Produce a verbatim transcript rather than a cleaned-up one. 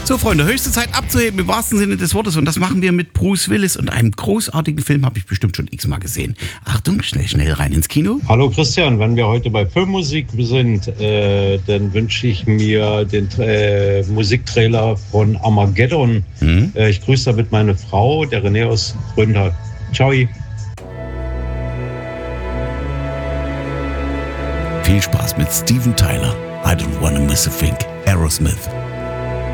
So, Freunde, höchste Zeit abzuheben im wahrsten Sinne des Wortes. Und das machen wir mit Bruce Willis und einem großartigen Film, habe ich bestimmt schon x-mal gesehen. Achtung, schnell, schnell rein ins Kino. Hallo Christian, wenn wir heute bei Filmmusik sind, äh, dann wünsche ich mir den äh, Musiktrailer von Armageddon. Mhm. Äh, ich grüße damit meine Frau, der René aus Gründer. Ciao. Viel Spaß mit Steven Tyler. I don't wanna miss a thing. Aerosmith.